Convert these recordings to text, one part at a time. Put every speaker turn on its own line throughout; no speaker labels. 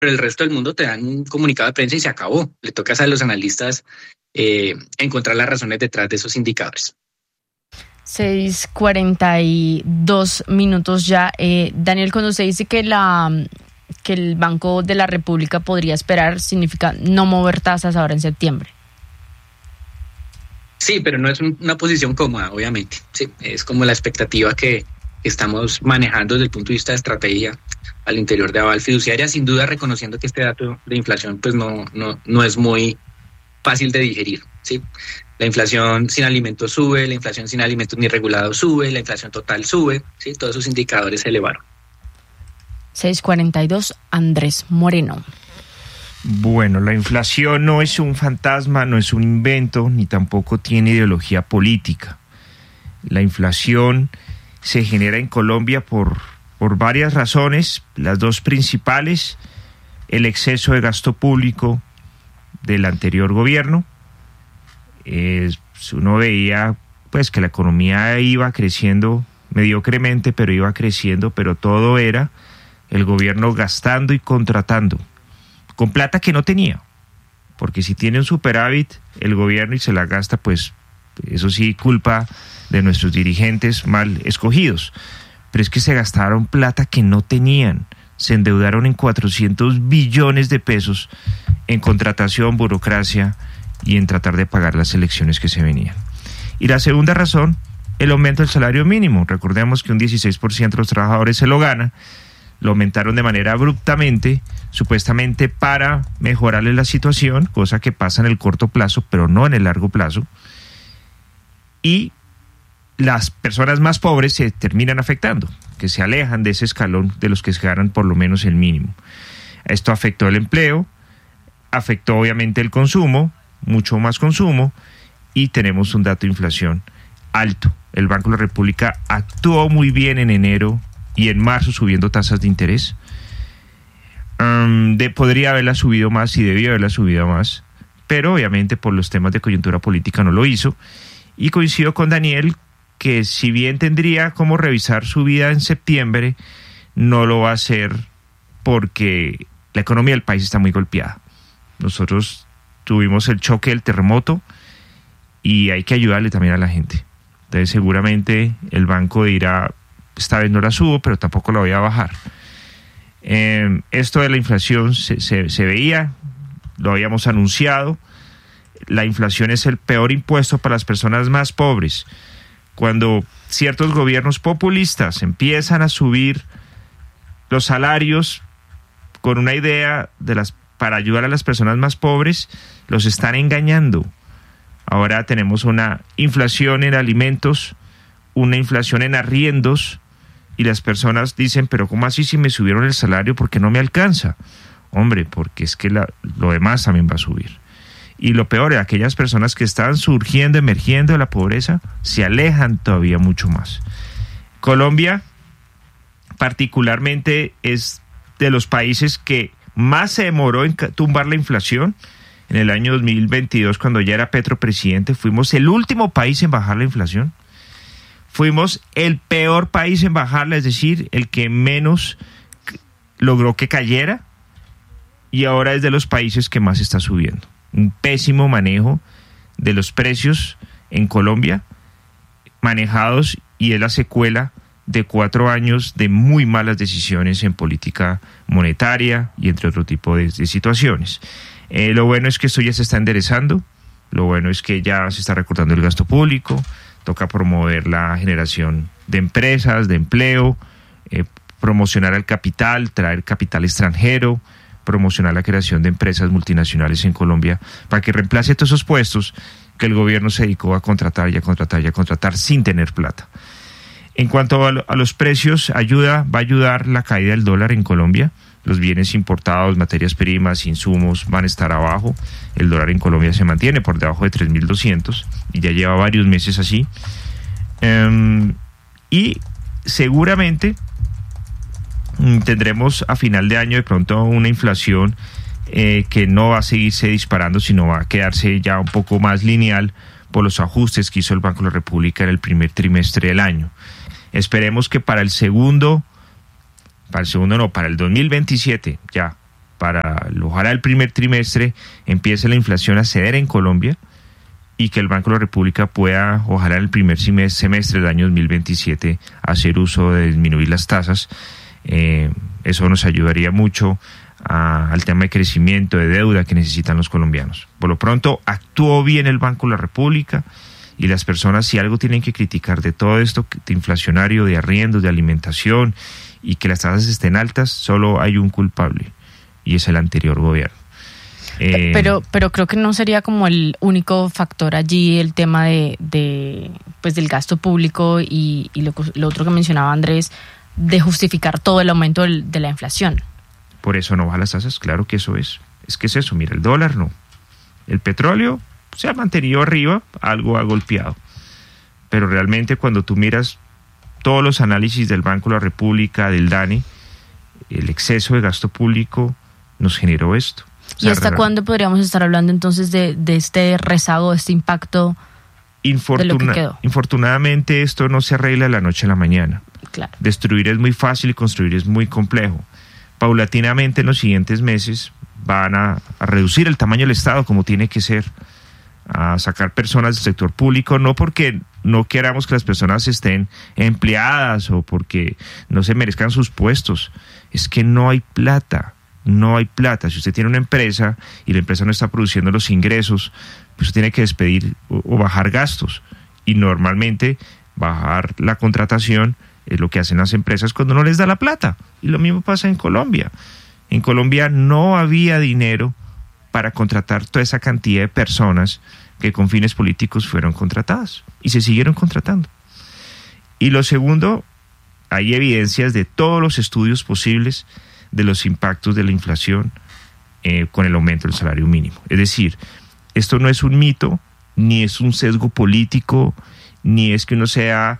pero el resto del mundo te dan un comunicado de prensa y se acabó. Le toca a los analistas encontrar las razones detrás de esos indicadores.
6:42 ya. Daniel, cuando usted dice que el Banco de la República podría esperar, significa no mover tasas ahora en septiembre.
Sí, pero no es una posición cómoda, obviamente. Sí, es como la expectativa que estamos manejando desde el punto de vista de estrategia al interior de Aval Fiduciaria, sin duda reconociendo que este dato de inflación pues no es muy fácil de digerir, ¿sí? La inflación sin alimentos sube, la inflación sin alimentos ni regulados sube, la inflación total sube, ¿sí? Todos esos indicadores se elevaron.
6:42, Andrés Moreno.
Bueno, la inflación no es un fantasma, no es un invento, ni tampoco tiene ideología política. La inflación se genera en Colombia por varias razones, las dos principales: el exceso de gasto público del anterior gobierno. Uno veía pues que la economía iba creciendo mediocremente, pero iba creciendo, pero todo era el gobierno gastando y contratando con plata que no tenía, porque si tiene un superávit el gobierno y se la gasta, pues eso sí, culpa de nuestros dirigentes mal escogidos, pero es que se gastaron plata que no tenían, se endeudaron en 400 billones de pesos en contratación, burocracia y en tratar de pagar las elecciones que se venían. Y la segunda razón, el aumento del salario mínimo. Recordemos que un 16% de los trabajadores se lo gana, lo aumentaron de manera abruptamente, supuestamente para mejorarle la situación, cosa que pasa en el corto plazo, pero no en el largo plazo. Y las personas más pobres se terminan afectando, que se alejan de ese escalón de los que se ganan por lo menos el mínimo. Esto afectó el empleo, afectó obviamente el consumo, mucho más consumo, y tenemos un dato de inflación alto. El Banco de la República actuó muy bien en enero y en marzo subiendo tasas de interés. Podría haberla subido más y debió haberla subido más, pero obviamente por los temas de coyuntura política no lo hizo. Y coincido con Daniel que si bien tendría como revisar su vida en septiembre, no lo va a hacer porque la economía del país está muy golpeada. Nosotros tuvimos el choque del terremoto y hay que ayudarle también a la gente. Entonces seguramente el banco dirá, esta vez no la subo, pero tampoco la voy a bajar. Esto de la inflación se veía, lo habíamos anunciado. La inflación es el peor impuesto para las personas más pobres. Cuando ciertos gobiernos populistas empiezan a subir los salarios con una idea para ayudar a las personas más pobres, los están engañando. Ahora tenemos una inflación en alimentos, una inflación en arriendos, y las personas dicen, pero ¿cómo así si me subieron el salario? ¿Por qué no me alcanza? Hombre, porque es que lo demás también va a subir. Y lo peor, aquellas personas que están surgiendo, emergiendo de la pobreza, se alejan todavía mucho más. Colombia, particularmente, es de los países que más se demoró en tumbar la inflación. En el año 2022, cuando ya era Petro presidente, fuimos el último país en bajar la inflación. Fuimos el peor país en bajarla, es decir, el que menos logró que cayera, y ahora es de los países que más está subiendo. Un pésimo manejo de los precios en Colombia, manejados, y es la secuela de 4 años de muy malas decisiones en política monetaria y entre otro tipo de situaciones. Lo bueno es que esto ya se está enderezando, lo bueno es que ya se está recortando el gasto público, toca promover la generación de empresas, de empleo, promocionar el capital, traer capital extranjero, promocionar la creación de empresas multinacionales en Colombia para que reemplace todos esos puestos que el gobierno se dedicó a contratar y a contratar y a contratar sin tener plata. En cuanto a los precios, va a ayudar la caída del dólar en Colombia. Los bienes importados, materias primas, insumos van a estar abajo. El dólar en Colombia se mantiene por debajo de 3.200 y ya lleva varios meses así. Y seguramente tendremos a final de año de pronto una inflación que no va a seguirse disparando, sino va a quedarse ya un poco más lineal por los ajustes que hizo el Banco de la República en el primer trimestre del año. Esperemos que para el 2027, ya ojalá el primer trimestre empiece la inflación a ceder en Colombia y que el Banco de la República pueda, ojalá en el primer semestre del año 2027, hacer uso de disminuir las tasas. Eso nos ayudaría mucho al tema de crecimiento, de deuda que necesitan los colombianos. Por lo pronto, actuó bien el Banco de la República y las personas, si algo tienen que criticar de todo esto, de inflacionario, de arriendos, de alimentación y que las tasas estén altas, solo hay un culpable y es el anterior gobierno.
Pero creo que no sería como el único factor allí el tema pues del gasto público y lo otro que mencionaba Andrés, de justificar todo el aumento de la inflación.
Por eso no baja las tasas, claro que eso es. Es que es eso, mira, el dólar no. El petróleo se ha mantenido arriba, algo ha golpeado. Pero realmente cuando tú miras todos los análisis del Banco de la República, del DANE, el exceso de gasto público nos generó esto.
¿Y hasta cuándo podríamos estar hablando entonces de este rezago, de este impacto de lo que quedó?
Infortunadamente esto no se arregla de la noche a la mañana.
Claro.
Destruir es muy fácil y construir es muy complejo. Paulatinamente en los siguientes meses van a reducir el tamaño del Estado como tiene que ser, a sacar personas del sector público, no porque no queramos que las personas estén empleadas o porque no se merezcan sus puestos, es que no hay plata. No hay plata. Si usted tiene una empresa y la empresa no está produciendo los ingresos, pues usted tiene que despedir o bajar gastos. Y normalmente bajar la contratación es lo que hacen las empresas cuando no les da la plata. Y lo mismo pasa en Colombia. En Colombia no había dinero para contratar toda esa cantidad de personas que con fines políticos fueron contratadas y se siguieron contratando. Y lo segundo, hay evidencias de todos los estudios posibles de los impactos de la inflación con el aumento del salario mínimo. Es decir, esto no es un mito, ni es un sesgo político, ni es que uno sea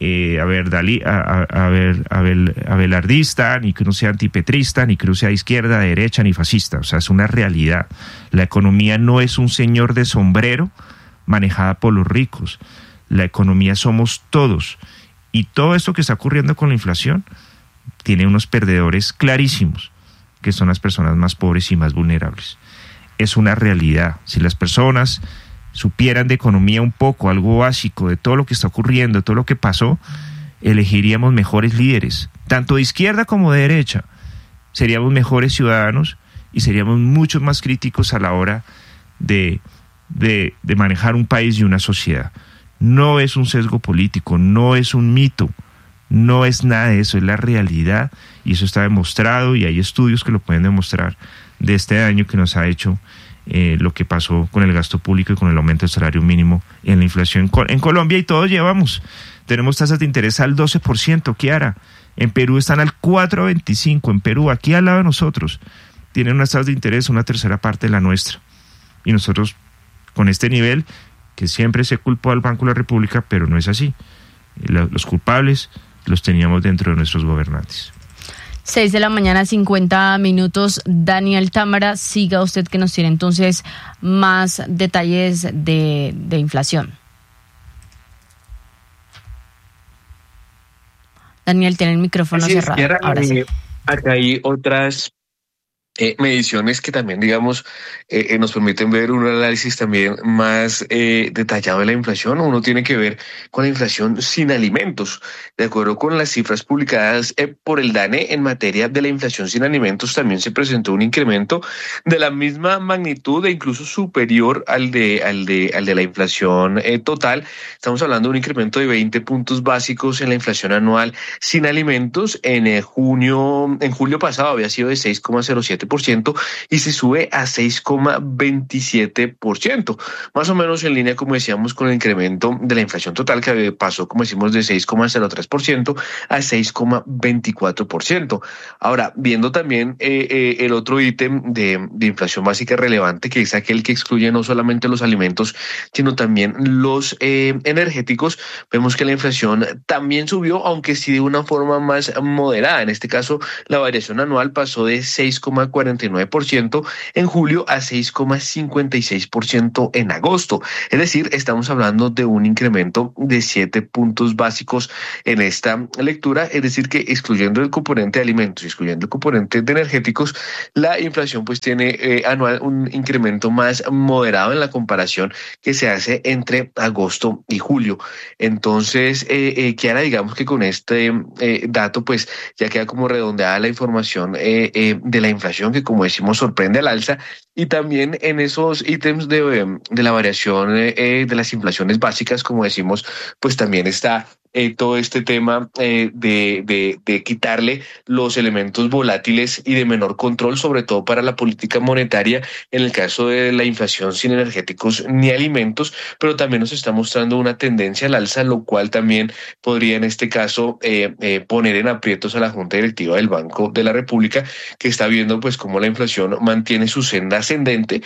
abelardista, ni que uno sea antipetrista, ni que uno sea de izquierda, de derecha, ni fascista. O sea, es una realidad. La economía no es un señor de sombrero manejada por los ricos. La economía somos todos. Y todo esto que está ocurriendo con la inflación tiene unos perdedores clarísimos, que son las personas más pobres y más vulnerables. Es una realidad. Si las personas supieran de economía un poco, algo básico de todo lo que está ocurriendo, de todo lo que pasó, elegiríamos mejores líderes, tanto de izquierda como de derecha. Seríamos mejores ciudadanos y seríamos mucho más críticos a la hora de manejar un país y una sociedad. No es un sesgo político, no es un mito. No es nada de eso, es la realidad y eso está demostrado y hay estudios que lo pueden demostrar de este daño que nos ha hecho lo que pasó con el gasto público y con el aumento del salario mínimo en la inflación en Colombia. Y todos tenemos tasas de interés al 12%, Kiara. En Perú están al 4.25%, en Perú, aquí al lado de nosotros, tienen unas tasas de interés una tercera parte de la nuestra. Y nosotros con este nivel, que siempre se culpó al Banco de la República, pero no es así. Los culpables los teníamos dentro de nuestros gobernantes.
6:50 a.m. Daniel Támara, siga usted que nos tiene entonces más detalles de inflación. Daniel, tiene el micrófono cerrado. Ahora sí.
Acá hay otras mediciones que también, digamos, nos permiten ver un análisis también más detallado de la inflación. Uno tiene que ver con la inflación sin alimentos. De acuerdo con las cifras publicadas por el DANE en materia de la inflación sin alimentos, también se presentó un incremento de la misma magnitud e incluso superior al de la inflación total. Estamos hablando de un incremento de 20 puntos básicos en la inflación anual sin alimentos. En julio pasado había sido de 6,07% y se sube a 6,27%, más o menos en línea, como decíamos, con el incremento de la inflación total que pasó, como decimos, de 6,03% a 6,24%. Ahora, viendo también el otro ítem de inflación básica relevante, que es aquel que excluye no solamente los alimentos, sino también los energéticos, vemos que la inflación también subió, aunque sí de una forma más moderada. En este caso, la variación anual pasó de 6,4% 6,49% en julio a 6,56% en agosto. Es decir, estamos hablando de un incremento de 7 puntos básicos en esta lectura, es decir, que excluyendo el componente de alimentos y excluyendo el componente de energéticos, la inflación pues tiene anual un incremento más moderado en la comparación que se hace entre agosto y julio. Entonces, Kiara, digamos que con este dato pues ya queda como redondeada la información de la inflación, que como decimos sorprende al alza, y también en esos ítems de la variación de las inflaciones básicas, como decimos, pues también está todo este tema de quitarle los elementos volátiles y de menor control, sobre todo para la política monetaria, en el caso de la inflación sin energéticos ni alimentos, pero también nos está mostrando una tendencia al alza, lo cual también podría en este caso poner en aprietos a la Junta Directiva del Banco de la República, que está viendo pues cómo la inflación mantiene su senda ascendente.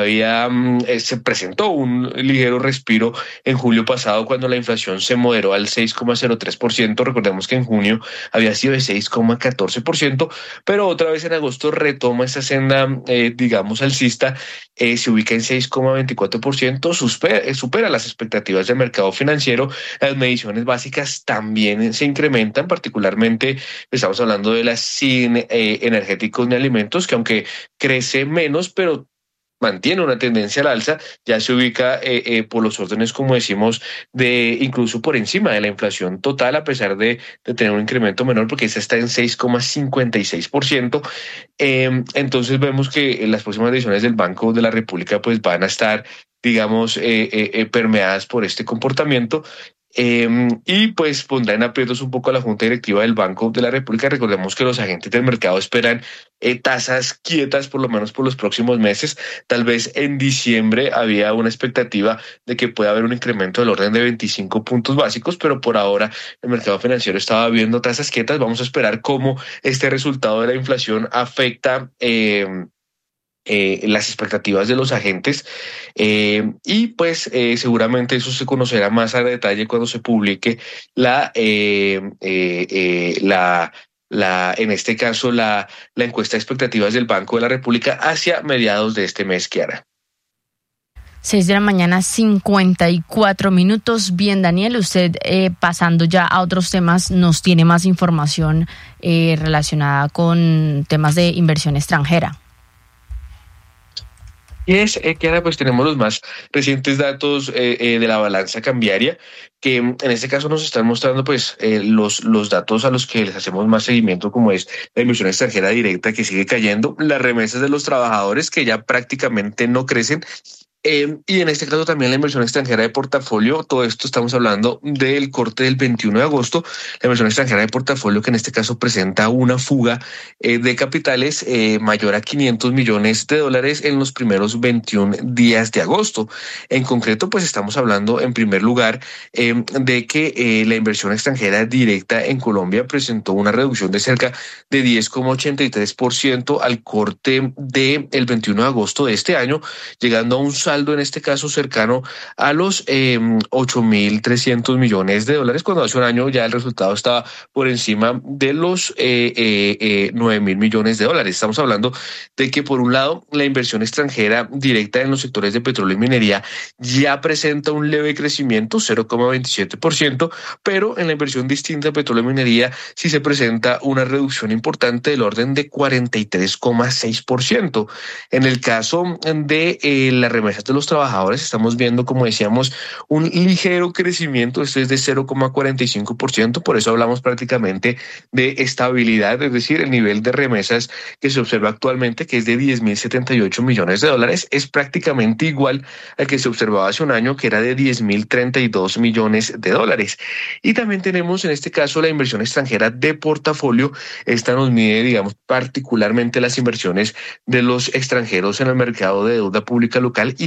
Se presentó un ligero respiro en julio pasado cuando la inflación se moderó al 6,03%, recordemos que en junio había sido de 6,14%, pero otra vez en agosto retoma esa senda, digamos, alcista, se ubica en 6,24%, supera las expectativas del mercado financiero. Las mediciones básicas también se incrementan, particularmente estamos hablando de las sin energéticos ni alimentos, que aunque crece menos, pero mantiene una tendencia al alza, ya se ubica por los órdenes, como decimos, de incluso por encima de la inflación total, a pesar de tener un incremento menor, porque esa está en 6,56%. Entonces vemos que las próximas decisiones del Banco de la República pues van a estar, digamos, permeadas por este comportamiento. Y pues pondrá en aprietos un poco a la Junta Directiva del Banco de la República. Recordemos que los agentes del mercado esperan tasas quietas por lo menos por los próximos meses. Tal vez en diciembre había una expectativa de que pueda haber un incremento del orden de 25 puntos básicos, pero por ahora el mercado financiero estaba viendo tasas quietas. Vamos a esperar cómo este resultado de la inflación afecta las expectativas de los agentes, y pues seguramente eso se conocerá más a detalle cuando se publique en este caso la encuesta de expectativas del Banco de la República hacia mediados de este mes, Kiara.
6 de la mañana, 54 minutos. Bien, Daniel, usted pasando ya a otros temas, nos tiene más información relacionada con temas de inversión extranjera.
Y que ahora pues tenemos los más recientes datos de la balanza cambiaria, que en este caso nos están mostrando pues los datos a los que les hacemos más seguimiento, como es la inversión extranjera directa, que sigue cayendo, las remesas de los trabajadores, que ya prácticamente no crecen, y en este caso también la inversión extranjera de portafolio. Todo esto estamos hablando del corte del 21 de agosto, la inversión extranjera de portafolio, que en este caso presenta una fuga de capitales mayor a $500 millones en los primeros 21 días de agosto. En concreto, pues estamos hablando en primer lugar de que la inversión extranjera directa en Colombia presentó una reducción de cerca de 10,83% al corte del 21 de agosto de este año, llegando a un saldo en este caso cercano a los 8.300 millones de dólares, cuando hace un año ya el resultado estaba por encima de los 9.000 millones de dólares. Estamos hablando de que por un lado la inversión extranjera directa en los sectores de petróleo y minería ya presenta un leve crecimiento, 0,27%, pero en la inversión distinta de petróleo y minería sí se presenta una reducción importante del orden de 43,6%. En el caso de las remesas de los trabajadores, estamos viendo, como decíamos, un ligero crecimiento. Esto es de 0,45%, por eso hablamos prácticamente de estabilidad, es decir, el nivel de remesas que se observa actualmente, que es de 10.078 millones de dólares, es prácticamente igual al que se observaba hace un año, que era de 10.032 millones de dólares. Y también tenemos en este caso la inversión extranjera de portafolio. Esta nos mide, digamos, particularmente las inversiones de los extranjeros en el mercado de deuda pública local y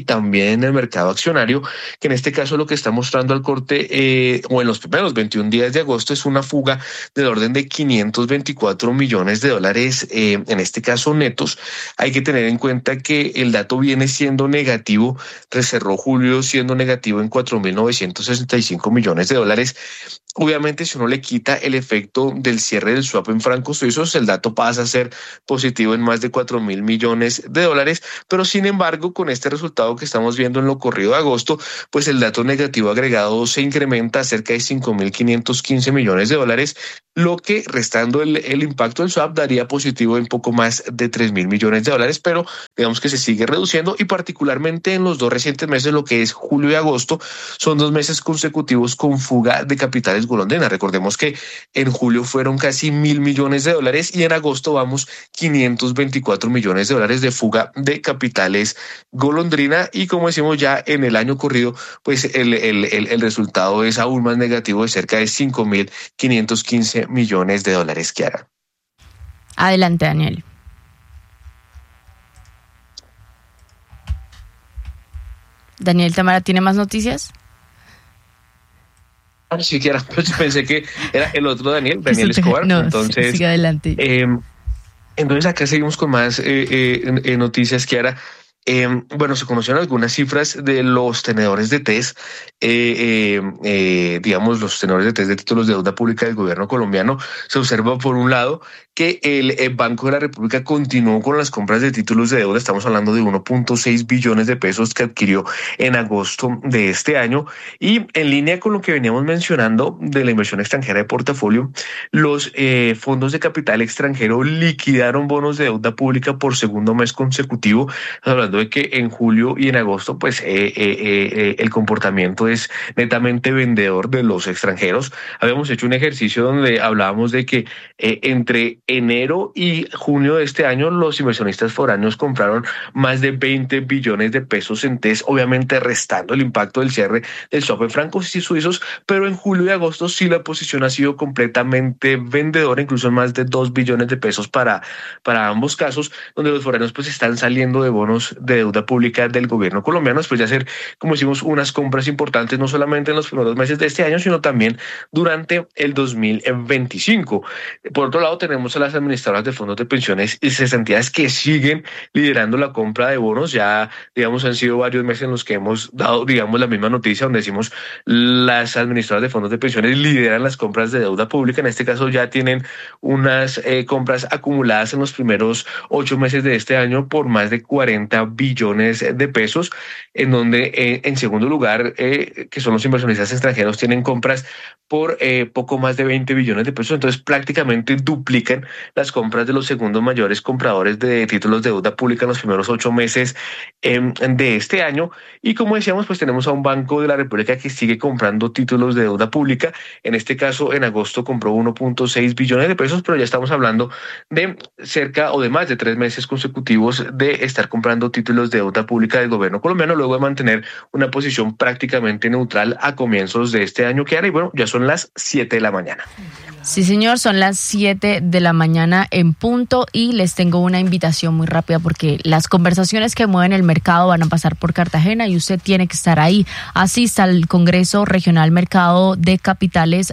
también en el mercado accionario, que en este caso lo que está mostrando al corte o en los primeros 21 días de agosto es una fuga del orden de 524 millones de dólares, en este caso netos. Hay que tener en cuenta que el dato viene siendo negativo, cerró julio siendo negativo en 4.965 millones de dólares. Obviamente, si uno le quita el efecto del cierre del swap en francos suizos, el dato pasa a ser positivo en más de 4.000 millones de dólares, pero sin embargo, con este resultado que estamos viendo en lo corrido de agosto, pues el dato negativo agregado se incrementa a cerca de 5.515 millones de dólares, lo que restando el impacto del swap daría positivo en poco más de 3.000 millones de dólares, pero digamos que se sigue reduciendo y particularmente en los dos recientes meses, lo que es julio y agosto, son 2 meses consecutivos con fuga de capitales golondrina. Recordemos que en julio fueron casi 1.000 millones de dólares y en agosto vamos 524 millones de dólares de fuga de capitales golondrina, y como decimos ya en el año corrido, pues el resultado es aún más negativo de cerca de 5.515 millones de dólares, Kiara.
Adelante, Daniel. Daniel Tamara, ¿tiene más noticias?
Sí, Kiara, pues pensé que era el otro Daniel Escobar.
No,
entonces,
sigue adelante.
Entonces acá seguimos con más noticias, Kiara. Bueno, se conocieron algunas cifras de los tenedores de test, digamos, los tenedores de test de títulos de deuda pública del gobierno colombiano. Se observa, por un lado, que el Banco de la República continuó con las compras de títulos de deuda. Estamos hablando de 1.6 billones de pesos que adquirió en agosto de este año. Y en línea con lo que veníamos mencionando de la inversión extranjera de portafolio, los fondos de capital extranjero liquidaron bonos de deuda pública por segundo mes consecutivo. Hablando de que en julio y en agosto, pues el comportamiento es netamente vendedor de los extranjeros. Habíamos hecho un ejercicio donde hablábamos de que entre enero y junio de este año los inversionistas foráneos compraron más de 20 billones de pesos en TES, obviamente restando el impacto del cierre del swap en francos y suizos, pero en julio y agosto sí la posición ha sido completamente vendedora, incluso más de 2 billones de pesos para ambos casos, donde los foráneos pues están saliendo de bonos de deuda pública del gobierno colombiano después de hacer, como decimos, unas compras importantes no solamente en los primeros meses de este año, sino también durante el 2025. Por otro lado, tenemos a las administradoras de fondos de pensiones y cesantías que siguen liderando la compra de bonos. Ya, digamos, han sido varios meses en los que hemos dado, digamos, la misma noticia donde decimos las administradoras de fondos de pensiones lideran las compras de deuda pública. En este caso ya tienen unas compras acumuladas en los primeros 8 meses de este año por más de 40 billones de pesos, en donde en segundo lugar, que son los inversionistas extranjeros, tienen compras por poco más de 20 billones de pesos. Entonces prácticamente duplican las compras de los segundos mayores compradores de títulos de deuda pública en los primeros 8 meses de este año. Y como decíamos, pues tenemos a un Banco de la República que sigue comprando títulos de deuda pública. En este caso, en agosto compró 1.6 billones de pesos, pero ya estamos hablando de cerca o de más de 3 meses consecutivos de estar comprando títulos de deuda pública del gobierno colombiano, luego de mantener una posición prácticamente neutral a comienzos de este año, Kiara. Y bueno, ya son las 7 de la mañana.
Sí, señor, son las 7 de la mañana en punto y les tengo una invitación muy rápida porque las conversaciones que mueven el mercado van a pasar por Cartagena y usted tiene que estar ahí. Asista al Congreso Regional Mercado de Capitales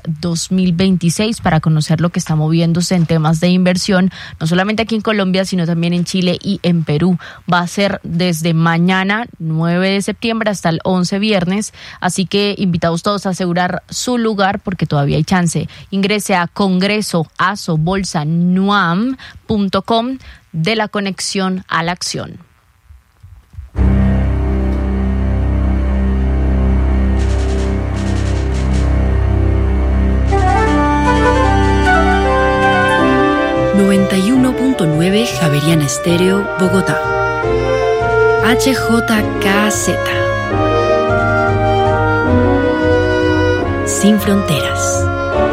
2026 para conocer lo que está moviéndose en temas de inversión, no solamente aquí en Colombia, sino también en Chile y en Perú. Va a ser desde mañana, 9 de septiembre, hasta el 11 viernes, así que invitados todos a asegurar su lugar porque todavía hay chance. Ingrese a congresoasobolsanuam.com de la conexión a la acción.
...91.9 Javeriana Estéreo, Bogotá. HJKZ. Sin fronteras.